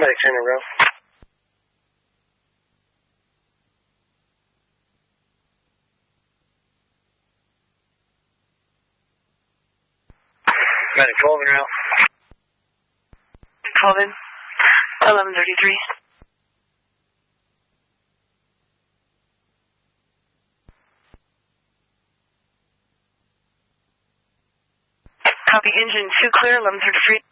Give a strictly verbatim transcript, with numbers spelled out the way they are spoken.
Medic ten in row. Medic twelve in route. twelve in. eleven thirty-three. Copy, engine two clear, eleven thirty-three.